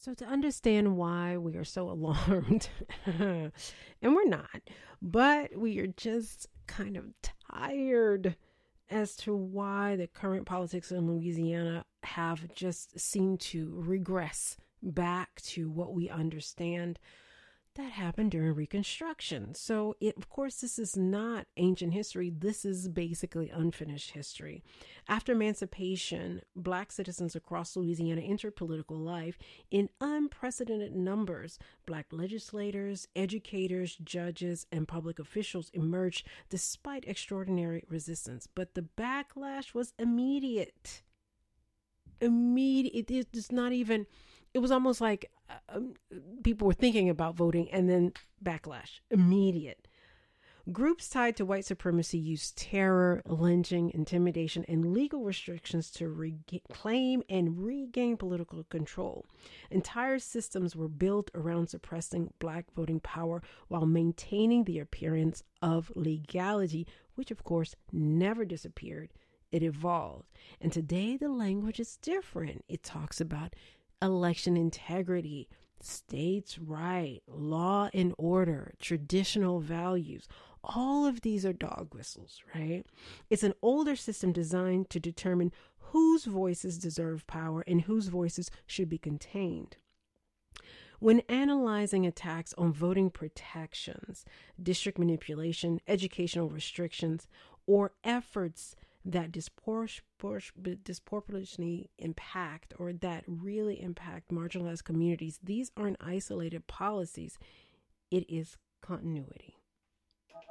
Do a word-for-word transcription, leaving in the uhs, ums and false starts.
So, to understand why we are so alarmed, and we're not, but we are just kind of tired as to why the current politics in Louisiana have just seemed to regress back to what we understand that happened during Reconstruction. So, it, of course, this is not ancient history. This is basically unfinished history. After emancipation, Black citizens across Louisiana entered political life in unprecedented numbers. Black legislators, educators, judges, and public officials emerged despite extraordinary resistance. But the backlash was immediate. Immediate. It is not even, it was almost like uh, people were thinking about voting and then backlash, immediate. Groups tied to white supremacy used terror, lynching, intimidation, and legal restrictions to reclaim and regain political control. Entire systems were built around suppressing Black voting power while maintaining the appearance of legality, which of course never disappeared. It evolved. And today the language is different. It talks about election integrity, states' right, law and order, traditional values. All of these are dog whistles, right? It's an older system designed to determine whose voices deserve power and whose voices should be contained. When analyzing attacks on voting protections, district manipulation, educational restrictions, or efforts that disproportionately impact or that really impact marginalized communities, these aren't isolated policies. It is continuity.